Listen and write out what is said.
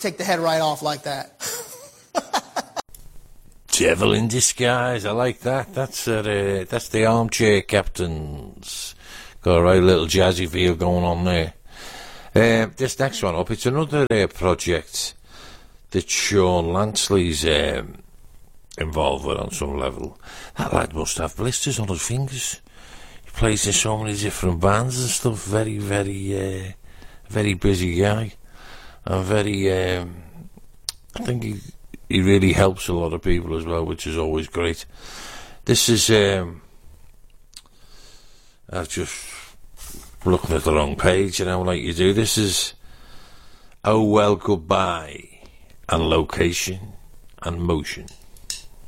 take the head right off like that. Devil in disguise. I like that. That's the Armchair Captains. Got a right little jazzy feel going on there. This next one up, it's another project that Sean Lansley's involved with on some level. That lad must have blisters on his fingers. He plays in so many different bands and stuff. Very, very, very busy guy. And very, I think he really helps a lot of people as well, which is always great. This is, I've just looking at the wrong page, like you do. This is Oh Well Goodbye and Location and Motion.